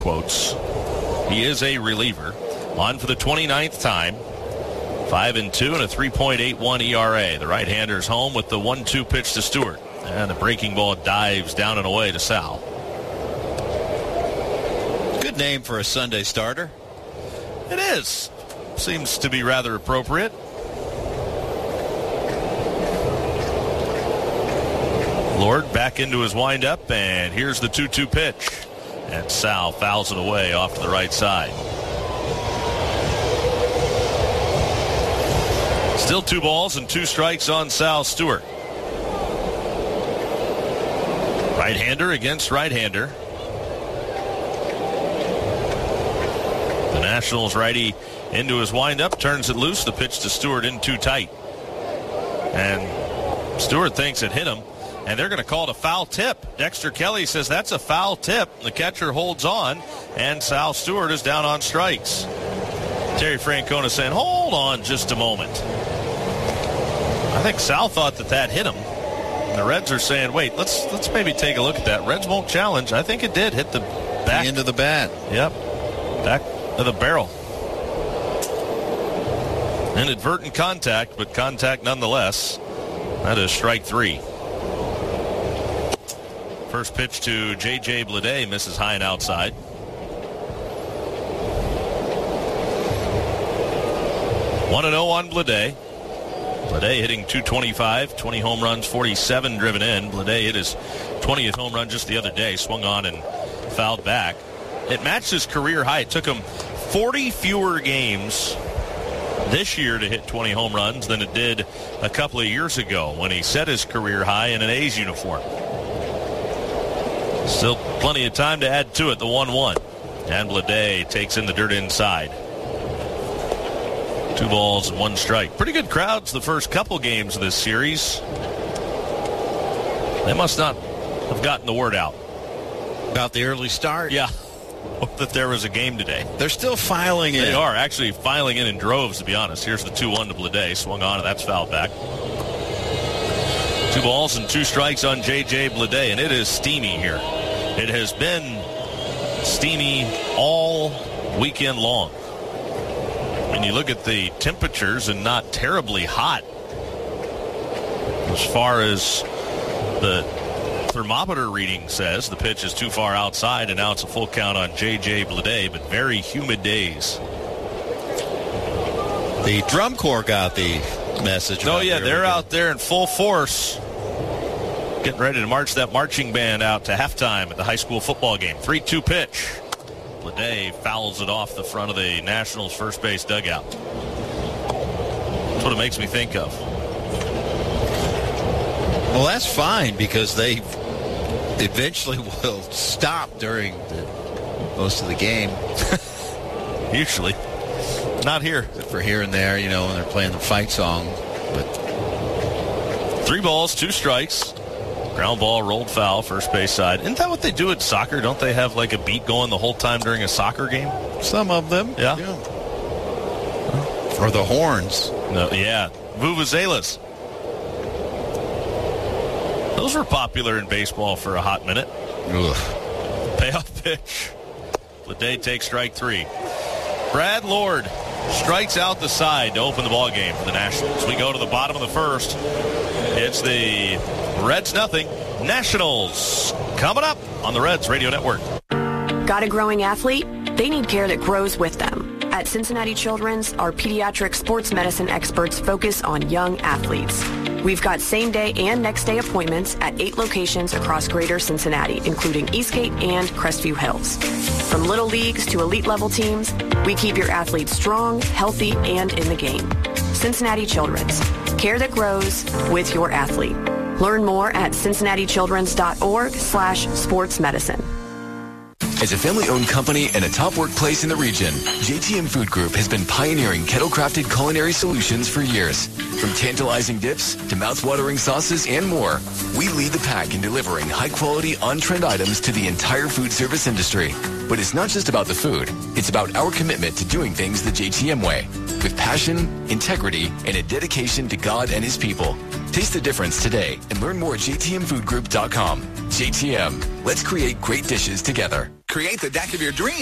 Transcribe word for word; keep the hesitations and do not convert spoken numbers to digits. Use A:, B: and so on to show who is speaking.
A: Quotes. He is a reliever. On for the twenty-ninth time. five and two and a three point eight one E R A. The right-hander's home with the one two pitch to Stewart. And the breaking ball dives down and away to Sal.
B: Good name for a Sunday starter.
A: It is. Seems to be rather appropriate. Lord back into his windup, and here's the two two pitch. And Sal fouls it away off to the right side. Still two balls and two strikes on Sal Stewart. Right-hander against right-hander. The Nationals righty into his windup, turns it loose. The pitch to Stewart in too tight. And Stewart thinks it hit him, and they're going to call it a foul tip. Dexter Kelly says that's a foul tip. The catcher holds on, and Sal Stewart is down on strikes. Terry Francona saying, hold on just a moment. I think Sal thought that that hit him. And the Reds are saying, wait, let's let's maybe take a look at that. Reds won't challenge. I think it did hit the back.
B: The end of the bat.
A: Yep. Back of the barrel. Inadvertent contact, but contact nonetheless. That is strike three. First pitch to J J Bleday, misses high and outside. one and oh on Bleday. Bleday hitting two twenty-five, twenty home runs, forty-seven driven in. Bleday hit his twentieth home run just the other day, swung on and fouled back. It matched his career high. It took him forty fewer games this year to hit twenty home runs than it did a couple of years ago when he set his career high in an A's uniform. Still plenty of time to add to it, the one one. And Bleday takes in the dirt inside. Two balls and one strike. Pretty good crowds the first couple games of this series. They must not have gotten the word out.
B: About the early start?
A: Yeah. That there was a game today.
B: They're still filing in.
A: They are actually filing in in droves, to be honest. Here's the two one to Bleday. Swung on, and that's fouled back. Two balls and two strikes on J J Bleday, and it is steamy here. It has been steamy all weekend long. And you look at the temperatures, and not terribly hot as far as the thermometer reading says. The pitch is too far outside, and now it's a full count on J J Bleday, but very humid days.
B: The drum corps got the message.
A: Oh, yeah, they're out there in full force, getting ready to march that marching band out to halftime at the high school football game. three two pitch. Bleday fouls it off the front of the Nationals' first base dugout. That's what it makes me think of.
B: Well, that's fine, because they eventually will stop during the, most of the game.
A: Usually. Not here.
B: Except for here and there, you know, when they're playing the fight song. But
A: three balls, two strikes. Ground ball, rolled foul, first base side. Isn't that what they do at soccer? Don't they have like a beat going the whole time during a soccer game?
B: Some of them.
A: Yeah.
B: yeah. Or the horns.
A: No, yeah. Vuvuzelas. Those were popular in baseball for a hot minute.
B: Ugh.
A: Payoff pitch. Bleday takes strike three. Brad Lord strikes out the side to open the ball game for the Nationals. We go to the bottom of the first. It's the Reds nothing, Nationals coming up on the Reds Radio Network.
C: Got a growing athlete? They need care that grows with them. At Cincinnati Children's, our pediatric sports medicine experts focus on young athletes. We've got same-day and next-day appointments at eight locations across greater Cincinnati, including Eastgate and Crestview Hills. From little leagues to elite-level teams, we keep your athletes strong, healthy, and in the game. Cincinnati Children's. Care that grows with your athlete. Learn more at cincinnatichildrens.org slash sports medicine.
D: As a family-owned company and a top workplace in the region, J T M Food Group has been pioneering kettle-crafted culinary solutions for years. From tantalizing dips to mouth-watering sauces and more, we lead the pack in delivering high-quality, on-trend items to the entire food service industry. But it's not just about the food. It's about our commitment to doing things the J T M way, with passion, integrity, and a dedication to God and His people. Taste the difference today and learn more at j t m food group dot com. J T M, let's create great dishes together.
E: Create the deck of your dreams.